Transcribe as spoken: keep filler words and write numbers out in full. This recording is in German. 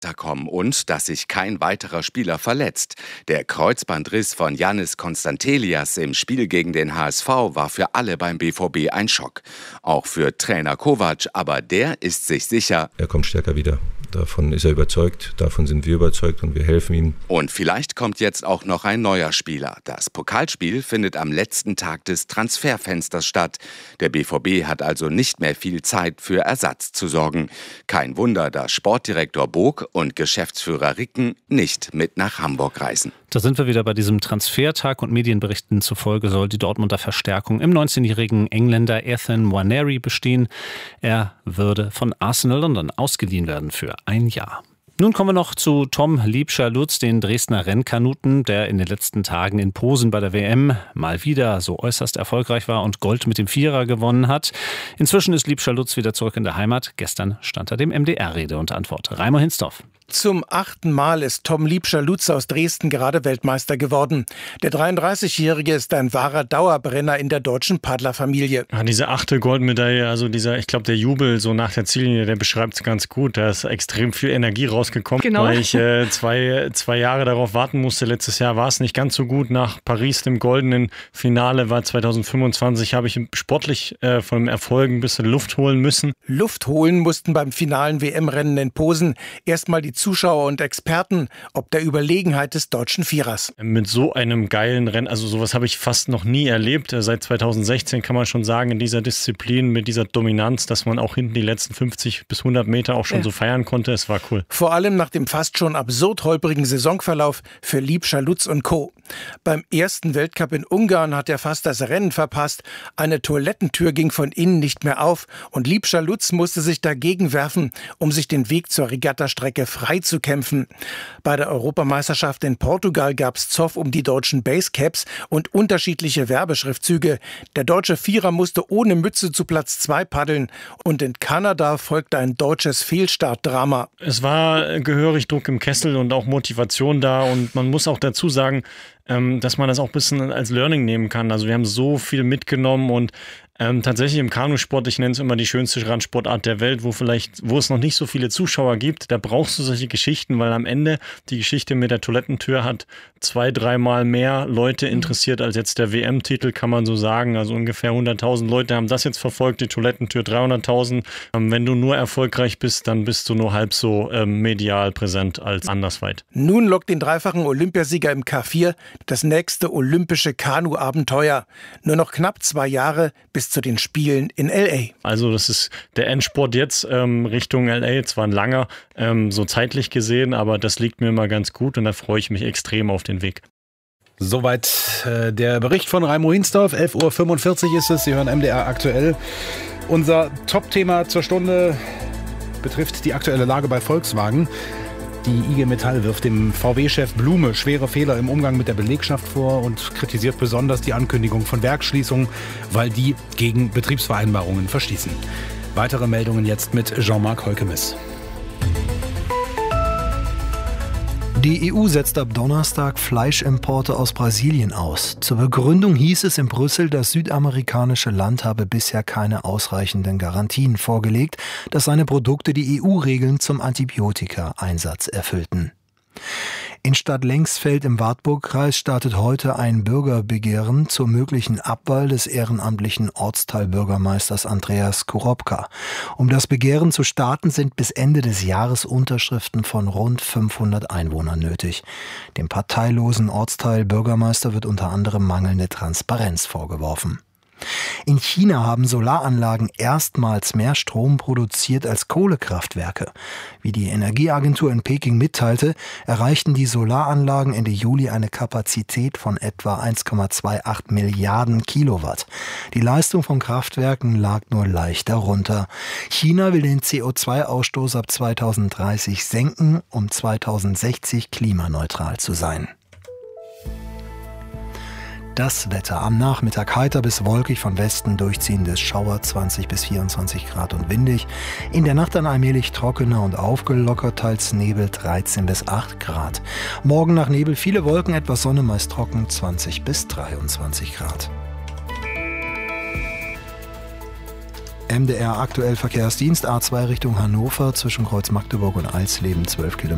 kommen und dass sich kein weiterer Spieler verletzt. Der Kreuzbandriss von Yannis Konstantelias im Spiel gegen den H S V war für alle beim B V B ein Schock. Auch für Trainer Kovac, aber der ist sich sicher. Er kommt stärker wieder. Davon ist er überzeugt, davon sind wir überzeugt und wir helfen ihm. Und vielleicht kommt jetzt auch noch ein neuer Spieler. Das Pokalspiel findet am letzten Tag des Transferfensters statt. Der B V B hat also nicht mehr viel Zeit für Ersatz zu sorgen. Kein Wunder, dass Sportdirektor Bog und Geschäftsführer Ricken nicht mit nach Hamburg reisen. Da sind wir wieder bei diesem Transfertag und Medienberichten zufolge soll die Dortmunder Verstärkung im neunzehnjährigen Engländer Ethan Nwaneri bestehen. Er würde von Arsenal London ausgeliehen werden für ein Jahr. Nun kommen wir noch zu Tom Liebscher-Lutz, den Dresdner Rennkanuten, der in den letzten Tagen in Posen bei der W M mal wieder so äußerst erfolgreich war und Gold mit dem Vierer gewonnen hat. Inzwischen ist Liebscher-Lutz wieder zurück in der Heimat. Gestern stand er dem M D R Rede und Antwort. Raimo Hinsdorf. Zum achten Mal ist Tom Liebscher-Lutz aus Dresden gerade Weltmeister geworden. Der dreiunddreißigjährige ist ein wahrer Dauerbrenner in der deutschen Paddlerfamilie. Ja, diese achte Goldmedaille, also dieser, ich glaube, der Jubel so nach der Ziellinie, der beschreibt es ganz gut. Da ist extrem viel Energie rausgekommen, genau. Weil ich äh, zwei, zwei Jahre darauf warten musste. Letztes Jahr war es nicht ganz so gut. Nach Paris, dem goldenen Finale, war zweitausendfünfundzwanzig, habe ich sportlich äh, von dem Erfolg ein bisschen Luft holen müssen. Luft holen mussten beim finalen W M-Rennen in Posen erstmal die Zuschauer und Experten ob der Überlegenheit des deutschen Vierers. Mit so einem geilen Rennen, also sowas habe ich fast noch nie erlebt. Seit zweitausendsechzehn kann man schon sagen, in dieser Disziplin mit dieser Dominanz, dass man auch hinten die letzten fünfzig bis hundert Meter auch schon ja. so feiern konnte. Es war cool. Vor allem nach dem fast schon absurd holprigen Saisonverlauf für Liebscher-Lutz und Co. Beim ersten Weltcup in Ungarn hat er fast das Rennen verpasst. Eine Toilettentür ging von innen nicht mehr auf und Liebscher-Lutz musste sich dagegen werfen, um sich den Weg zur Regattastrecke frei zu kämpfen. Bei der Europameisterschaft in Portugal gab es Zoff um die deutschen Basecaps und unterschiedliche Werbeschriftzüge. Der deutsche Vierer musste ohne Mütze zu Platz zwei paddeln und in Kanada folgte ein deutsches Fehlstartdrama. Es war gehörig Druck im Kessel und auch Motivation da und man muss auch dazu sagen, dass man das auch ein bisschen als Learning nehmen kann. Also wir haben so viel mitgenommen und ähm, tatsächlich im Kanusport, ich nenne es immer die schönste Randsportart der Welt, wo vielleicht, wo es noch nicht so viele Zuschauer gibt, da brauchst du solche Geschichten, weil am Ende die Geschichte mit der Toilettentür hat zwei, dreimal mehr Leute interessiert als jetzt der W M-Titel, kann man so sagen. Also ungefähr hunderttausend Leute haben das jetzt verfolgt, die Toilettentür dreihunderttausend. Ähm, wenn du nur erfolgreich bist, dann bist du nur halb so ähm, medial präsent als andersweit. Nun lockt den dreifachen Olympiasieger im K vier das nächste olympische Kanu-Abenteuer. Nur noch knapp zwei Jahre bis zu den Spielen in L A. Also das ist der Endsport jetzt ähm, Richtung L A. Zwar ein langer, ähm, so zeitlich gesehen, aber das liegt mir immer ganz gut und da freue ich mich extrem auf den Weg. Soweit äh, der Bericht von Raimo Hinsdorf. elf Uhr fünfundvierzig ist es. Sie hören M D R aktuell. Unser Top-Thema zur Stunde betrifft die aktuelle Lage bei Volkswagen. Die I G Metall wirft dem V W-Chef Blume schwere Fehler im Umgang mit der Belegschaft vor und kritisiert besonders die Ankündigung von Werksschließungen, weil die gegen Betriebsvereinbarungen verstießen. Weitere Meldungen jetzt mit Jean-Marc Heukemis. Die E U setzt ab Donnerstag Fleischimporte aus Brasilien aus. Zur Begründung hieß es in Brüssel, das südamerikanische Land habe bisher keine ausreichenden Garantien vorgelegt, dass seine Produkte die E U-Regeln zum Antibiotika-Einsatz erfüllten. In Stadt Lengsfeld im Wartburgkreis startet heute ein Bürgerbegehren zur möglichen Abwahl des ehrenamtlichen Ortsteilbürgermeisters Andreas Kurobka. Um das Begehren zu starten, sind bis Ende des Jahres Unterschriften von rund fünfhundert Einwohnern nötig. Dem parteilosen Ortsteilbürgermeister wird unter anderem mangelnde Transparenz vorgeworfen. In China haben Solaranlagen erstmals mehr Strom produziert als Kohlekraftwerke. Wie die Energieagentur in Peking mitteilte, erreichten die Solaranlagen Ende Juli eine Kapazität von etwa eins Komma achtundzwanzig Milliarden Kilowatt. Die Leistung von Kraftwerken lag nur leicht darunter. China will den C O zwei Ausstoß ab zweitausenddreißig senken, um zweitausendsechzig klimaneutral zu sein. Das Wetter am Nachmittag heiter bis wolkig, von Westen durchziehendes Schauer, zwanzig bis vierundzwanzig Grad und windig. In der Nacht dann allmählich trockener und aufgelockert, teils Nebel, dreizehn bis acht Grad. Morgen nach Nebel viele Wolken, etwas Sonne, meist trocken, zwanzig bis dreiundzwanzig Grad. M D R aktuell Verkehrsdienst A zwei Richtung Hannover zwischen Kreuz Magdeburg und Alsleben zwölf Kilometer.